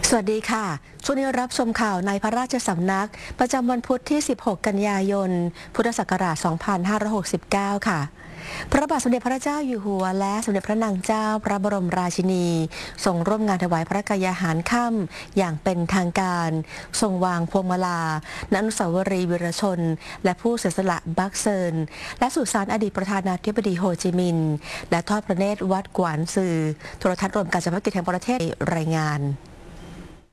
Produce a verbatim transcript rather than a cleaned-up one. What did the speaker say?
สวัสดีค่ะช่วงนี้รับชมข่าวในพระราชสำนักประจำวันพุธที่ สิบหก กันยายน พุทธศักราช สองพันห้าร้อยหกสิบเก้า ค่ะ พระบาทสมเด็จพระเจ้าอยู่หัวและสมเด็จพระนางเจ้าพระบรมราชินีทรงร่วมงานถวายพระกายาหารค่ำอย่างเป็นทางการทรงวางพวงมาลาณอนุสาวรีย์วีรชนและผู้เสียสละบักเซินและสุสานอดีตประธานาธิบดีโฮจิมินห์และทอดพระเนตรวัดกวานซือโทรทัศน์รวมการเฉพาะกิจแห่งประเทศรายงาน